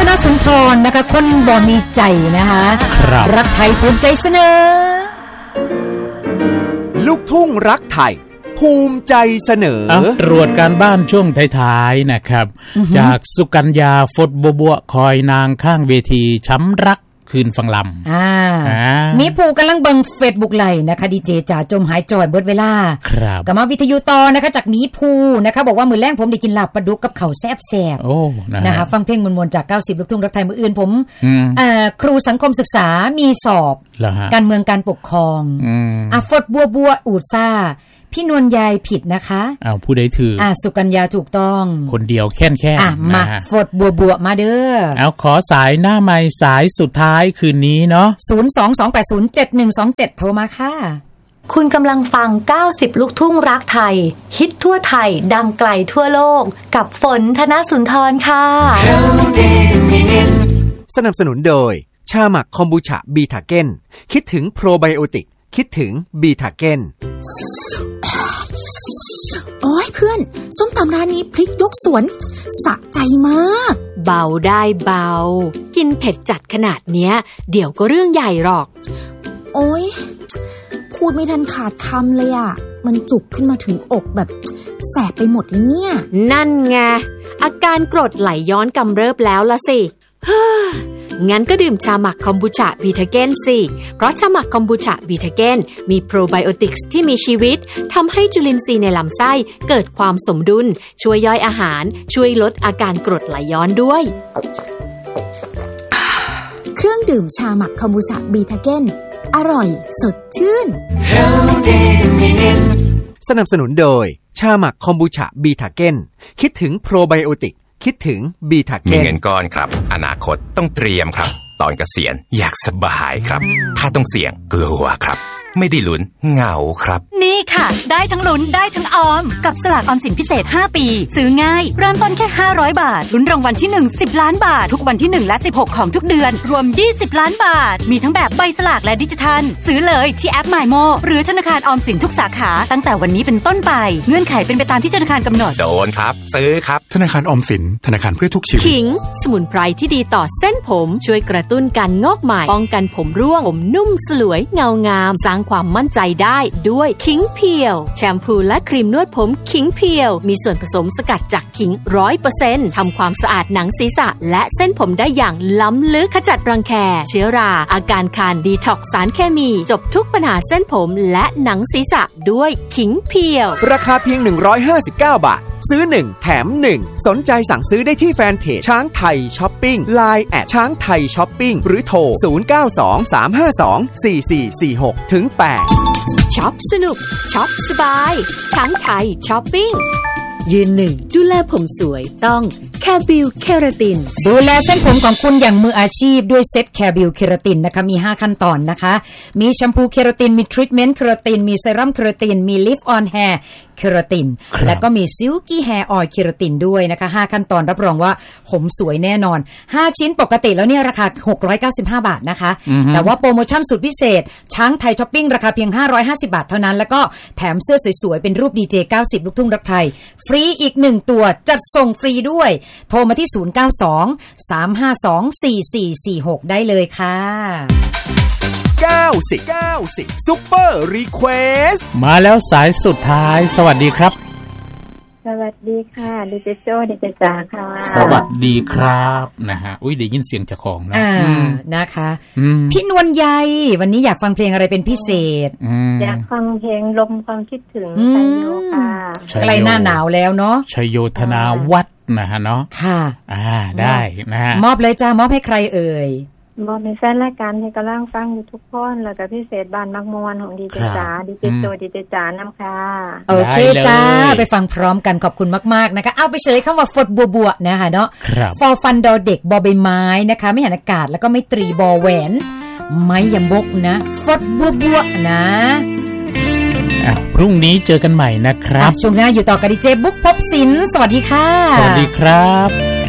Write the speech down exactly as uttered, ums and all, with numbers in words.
นสุนทรนะคะคนบ่มีใจนะคะรักไทยภูมิใจเสนอลูกทุ่งรักไทยภูมิใจเสนอตรวจการบ้านช่วงท้ายๆนะครับจากสุกัญญาฟดบัวบัวคอยนางข้างเวทีช้ำรักคืนฟังลำอ่ามีผู้กำลังเบิ่ง Facebook ไลฟ์นะคะดีเจจ่าจมหายจอยเบิดเวลาครับก็มาวิทยุต่อนะคะจากมีผู้นะคะบอกว่ามื้อแลงผมได้กินลาบปลาดุกกับข้าวแซ่บๆโอ้นะคะฟังเพลงมวลๆจากเก้าสิบลูกทุ่งรักไทยมื้ออื่นผมอ่าครูสังคมศึกษามีสอบการเมืองการปกครองอ่ะฟดบัวบัวอูดซ่าพี่นวลยายผิดนะคะอ้าวผู้ใดถืออ่ะสุกัญญาถูกต้องคนเดียวแค่นแค่อ่ะมาฟดบัวบัวมาเด้อเอาขอสายหน้าไมค์สายสุดท้ายคืนนี้เนาะศูนย์ สอง สอง แปด ศูนย์ เจ็ด หนึ่ง สอง เจ็ดโทรมาค่ะคุณกำลังฟังเก้าสิบลูกทุ่งรักไทยฮิตทั่วไทยดังไกลทั่วโลกกับฝนธนสุนทรค่ะสนับสนุนโดยชาหมักคอมบูชาบีทาเก้นคิดถึงโปรไบโอติกคิดถึงบีทาเก้นโอ้ยเพื่อนส้มตำร้านนี้พริกยกสวนสะใจมากเบาได้เบากินเผ็ดจัดขนาดเนี้ยเดี๋ยวก็เรื่องใหญ่หรอกโอ้ยพูดไม่ทันขาดคำเลยอ่ะมันจุกขึ้นมาถึงอกแบบแสบไปหมดเลยเนี่ยนั่นไงอาการกรดไหลย้อนกำเริบแล้วละสิงั้นก็ดื่มชาหมักคอมบูชาบีทาเก้นสิเพราะชาหมักคอมบูชาบีทาเก้นมีโปรไบโอติกส์ที่มีชีวิตทำให้จุลินทรีย์ในลำไส้เกิดความสมดุลช่วยย่อยอาหารช่วยลดอาการกรดไหลย้อนด้วยเครื่องดื่มชาหมักคอมบูชาบีทาเก้นอร่อยสดชื่นสนับสนุนโดยชาหมักคอมบูชาบีทาเก้นคิดถึงโปรไบโอติกคิดถึงบีทาเก้นมีเงินก้อนครับอนาคตต้องเตรียมครับตอนเกษียณอยากสบายครับถ้าต้องเสี่ยงกลัวครับไม่ได้ลุ้นเหงาครับนี่ค่ะได้ทั้งลุ้นได้ทั้งออมกับสลากออมสินพิเศษห้าปีซื้อง่ายเริ่มต้นแค่ห้าร้อยบาทลุ้นรางวัลที่หนึ่ง สิบล้านบาททุกวันที่หนึ่งและสิบหกของทุกเดือนรวมยี่สิบล้านบาทมีทั้งแบบใบสลากและดิจิทัลซื้อเลยที่แอป MyMo หรือธนาคารออมสินทุกสาขาตั้งแต่วันนี้เป็นต้นไปเงื่อนไขเป็นไปตามที่ธนาคารกำหนดโดนครับซื้อครับธนาคารออมสินธนาคารเพื่อทุกชีวิตขิงสมุนไพรที่ดีต่อเส้นผมช่วยกระตุ้นการงอกใหม่ป้องกันผมร่วงผมนุ่มสลวยเงางามสร้างความมั่นใจได้ด้วยขิงเพียวแชมพูและครีมนวดผมขิงเพียวมีส่วนผสมสกัดจากขิง ร้อยเปอร์เซ็นต์ ทำความสะอาดหนังศีรษะและเส้นผมได้อย่างล้ำลึกขจัดรังแคเชื้อราอาการคันดีท็อกซ์สารเคมีจบทุกปัญหาเส้นผมและหนังศีรษะด้วยขิงเพียวราคาเพียงหนึ่งร้อยห้าสิบเก้าบาทซื้อหนึ่งแถมหนึ่งสนใจสั่งซื้อได้ที่แฟนเพจช้างไทยช้อปปิ้ง ไลน์ แอท ช้างไทยช้อปปิ้งหรือโทรศูนย์ เก้า สอง สาม ห้า สอง สี่ สี่ สี่ หก ถึง แปดช็อปสนุกช็อปสบายช้างไทยช้อปปิ้งยืนหนึ่งดูแลผมสวยต้องแคบิลเคราตินดูแลเส้นผมของคุณอย่างมืออาชีพด้วยเซ็ตแคบิลเคราตินนะคะมีห้าขั้นตอนนะคะมีแชมพูเคราตินมีทรีทเมนต์เคราตินมีเซรั่มเคราตินมีลิฟต์ออนแฮร์เคราตินแล้วก็มีซิลกี้แฮร์ออยล์เคราตินด้วยนะคะห้าขั้นตอนรับรองว่าผมสวยแน่นอนห้าชิ้นปกติแล้วเนี่ยราคาหกร้อยเก้าสิบห้าบาทนะคะแต่ว่าโปรโมชั่นสุดพิเศษช้างไทยช้อปปิ้งราคาเพียงห้าร้อยห้าสิบบาทเท่านั้นแล้วก็แถมเสื้อสวยๆเป็นรูปดีเจเก้าสิบลูกทุ่งรักไทยฟรีอีกหนึ่งตัวจัดส่งฟรีด้วยโทรมาที่ศูนย์ เก้า สอง สาม ห้า สอง สี่ สี่ สี่ หกได้เลยค่ะเก้าสิบ เก้าสิบซุปเปอร์รีเควสมาแล้วสายสุดท้ายสวัสดีครับสวัสดีค่ะดิเจโจ้ดิเจจ๋าค่ะสวัสดีครับนะฮะอุ้ยได้ยินเสียงเจ้าของนะนะคะพี่นวลใยวันนี้อยากฟังเพลงอะไรเป็นพิเศษอยากฟังเพลงลมความคิดถึงชัยโยค่ะใกล้หน้าหนาวแล้วเนาะชัยโยธนาวัฒน์นะฮะเนาะค่ะอ่าได้นะฮะมอบเลยจ้ามอบให้ใครเอ่ยมอบในแฟนรายการที่กำลังฟังอยู่ทุกคนแล้วก็พิเศษบ้านมักมวนของดีเจจ๋าดีเจโจดีเจจ๋านำค่ะโอเคจ้าไปฟังพร้อมกันขอบคุณมากๆนะคะเอาไปเฉลยคำว่าฟดบัวบัวนะคะเนาะฟอฟันดอเด็กบอใบไม้นะคะไม่หันอากาศแล้วก็ไม่ตรีบอแหวนไม้ยำบกนะฟดบัวบัวนะพรุ่งนี้เจอกันใหม่นะครับช่วงหน้าอยู่ต่อกับดีเจบุ๊กพบศิลป์สวัสดีค่ะสวัสดีครับ